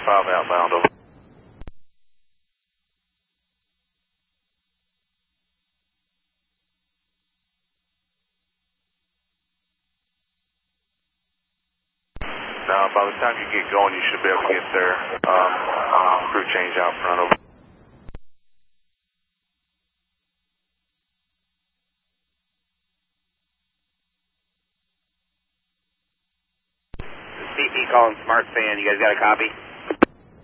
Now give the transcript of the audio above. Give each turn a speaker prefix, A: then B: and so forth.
A: 5 outbound, over. Now, by the time you get going, you should be able to get there. Crew change out front, over.
B: CP calling Smart Fan. You guys got a copy?